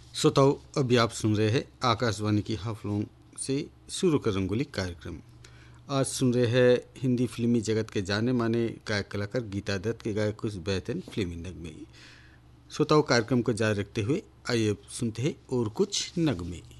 श्रोताओं, अभी आप सुन रहे हैं आकाशवाणी की हाफलों से शुरू कर रंगोली कार्यक्रम। आज सुन रहे हैं हिंदी फिल्मी जगत के जाने माने गायक कलाकार गीता दत्त के गाए कुछ बेहतरीन फिल्मी नगमे। श्रोताओं, कार्यक्रम को जारी रखते हुए आइए सुनते हैं और कुछ नगमे।